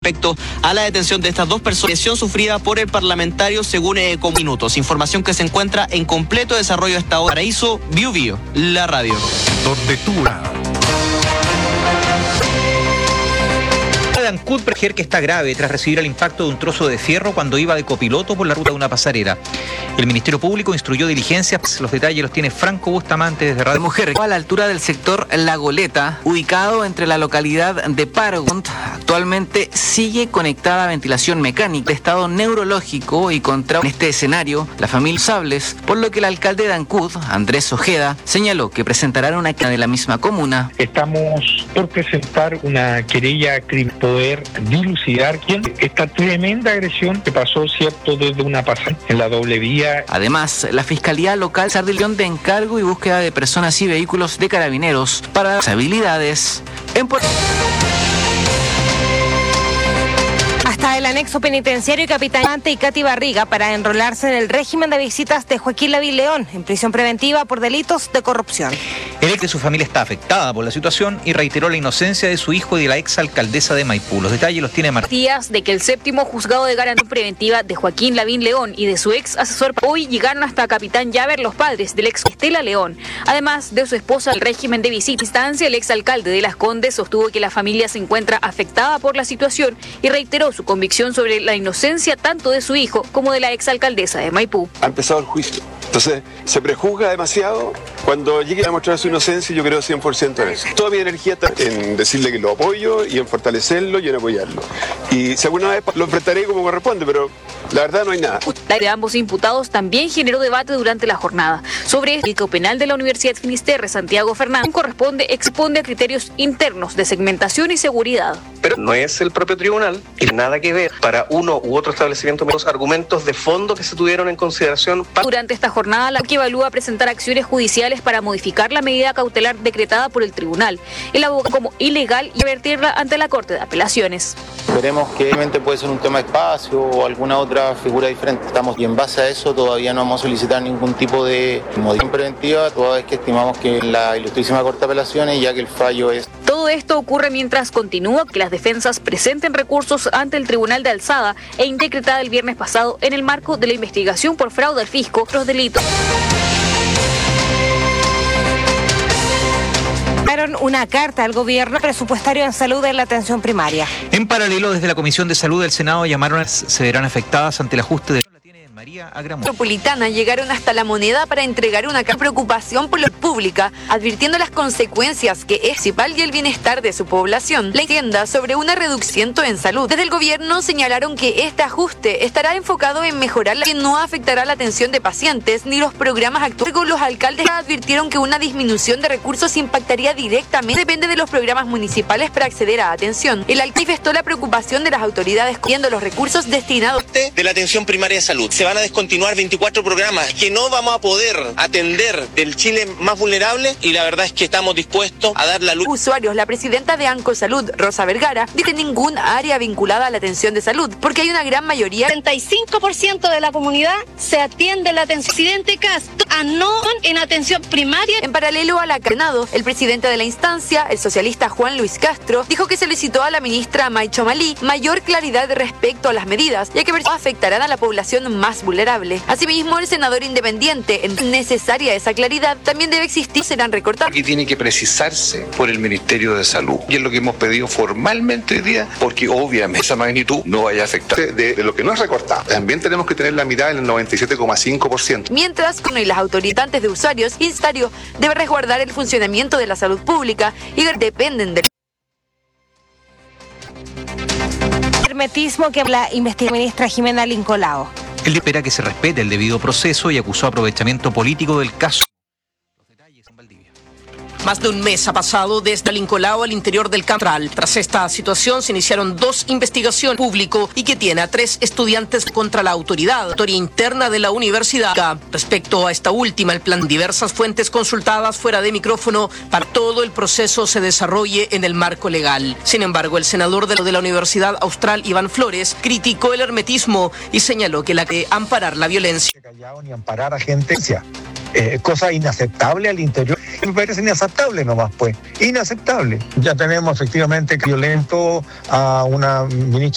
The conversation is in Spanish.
respecto a la detención de estas dos personas, lesión sufrida por el parlamentario según con minutos. Información que se encuentra en completo desarrollo hasta ahora. Paraíso, Biu Biu, la radio. Donde tú Ancud Preger que está grave tras recibir el impacto de un trozo de fierro cuando iba de copiloto por la ruta de una pasarela. El Ministerio Público instruyó diligencias. Los detalles los tiene Franco Bustamante desde Radio Mujer. A la altura del sector La Goleta, ubicado entre la localidad de Paraguay, actualmente sigue conectada a ventilación mecánica de estado neurológico y contra en este escenario la familia Sables, por lo que el alcalde de Ancud, Andrés Ojeda, señaló que presentarán una querella de la misma comuna. Estamos por presentar una querella criminal, poder dilucidar esta tremenda agresión que pasó, cierto, desde una pasada en la doble vía. Además, la Fiscalía Local sardilión de encargo y búsqueda de personas y vehículos de carabineros para las habilidades en Hasta el anexo penitenciario Capitán Ante y Katy Barriga para enrolarse en el régimen de visitas de Joaquín Lavín León en prisión preventiva por delitos de corrupción. El ex de su familia está afectada por la situación y reiteró la inocencia de su hijo y de la exalcaldesa de Maipú. Los detalles los tiene Martín. Días de que el séptimo juzgado de garantía preventiva de Joaquín Lavín León y de su ex asesor hoy llegaron hasta Capitán Llaver los padres del ex Estela León, además de su esposa. El régimen de visita instancia, el exalcalde de Las Condes sostuvo que la familia se encuentra afectada por la situación y reiteró su convicción sobre la inocencia tanto de su hijo como de la exalcaldesa de Maipú. Ha empezado el juicio, entonces se prejuzga demasiado. Cuando llegue a demostrar su inocencia, yo creo 100% en eso. Toda mi energía está en decirle que lo apoyo y en fortalecerlo y en apoyarlo. Y si alguna vez lo enfrentaré como corresponde, pero la verdad no hay nada. La de ambos imputados también generó debate durante la jornada. Sobre el Código Penal de la Universidad Finisterre, Santiago Fernández, expone a criterios internos de segmentación y seguridad. Pero no es el propio tribunal, y nada que ver para uno u otro establecimiento los argumentos de fondo que se tuvieron en consideración. Durante esta jornada, la que evalúa presentar acciones judiciales para modificar la medida cautelar decretada por el tribunal, el abogado como ilegal y revertirla ante la Corte de Apelaciones. Veremos que obviamente puede ser un tema de espacio o alguna otra figura diferente. Y en base a eso todavía no vamos a solicitar ningún tipo de modificación preventiva, toda vez que estimamos que la Ilustrísima Corte de Apelaciones, ya que el fallo es... Todo esto ocurre mientras continúa que las defensas presenten recursos ante el Tribunal de Alzada decretada el viernes pasado en el marco de la investigación por fraude al fisco, otros delitos. Una carta al gobierno presupuestario en salud en la atención primaria. En paralelo, desde la Comisión de Salud del Senado llamaron a se verán afectadas ante el ajuste de María Agramón. Metropolitana llegaron hasta La Moneda para entregar una preocupación por la pública, advirtiendo las consecuencias que es principal y el bienestar de su población. La tienda sobre una reducción en salud. Desde el gobierno señalaron que este ajuste estará enfocado en mejorar la que no afectará la atención de pacientes ni los programas actuales. Los alcaldes advirtieron que una disminución de recursos impactaría directamente. Depende de los programas municipales para acceder a atención. El alcalde manifestó la preocupación de las autoridades viendo los recursos destinados de la atención primaria de salud. Se van a descontinuar 24 programas que no vamos a poder atender del Chile más vulnerable y la verdad es que estamos dispuestos a dar la luz. Usuarios, la presidenta de Ancosalud, Rosa Vergara, dice ningún área vinculada a la atención de salud, porque hay una gran mayoría. 35% de la comunidad se atiende la atención. Presidente Castro, no en atención primaria. En paralelo a la Senado, el presidente de la instancia, el socialista Juan Luis Castro, dijo que solicitó a la ministra Maicho Malí mayor claridad respecto a las medidas, ya que afectarán a la población más vulnerable. Asimismo, el senador independiente, en necesaria esa claridad, también debe existir, serán recortados. Y tiene que precisarse por el Ministerio de Salud. Y es lo que hemos pedido formalmente hoy día, porque obviamente esa magnitud no vaya a afectar de lo que no es recortado. También tenemos que tener la mirada en el 97,5%. Mientras, con las autoridades de usuarios, el Ministerio debe resguardar el funcionamiento de la salud pública y dependen del hermetismo que la investiga ministra Jimena Lincolao. Él espera que se respete el debido proceso y acusó aprovechamiento político del caso. Más de un mes ha pasado desde Lincolao al interior del Cantral. Tras esta situación se iniciaron 2 investigaciones públicas y que tiene a 3 estudiantes contra la autoridad interna de la universidad. Respecto a esta última, el plan diversas fuentes consultadas fuera de micrófono para todo el proceso se desarrolle en el marco legal. Sin embargo, el senador de la Universidad Austral, Iván Flores, criticó el hermetismo y señaló que la que amparar la violencia. Ni amparar a gente. Cosa inaceptable al interior. Me parece inaceptable nomás, pues. Inaceptable. Ya tenemos efectivamente violento a una ministra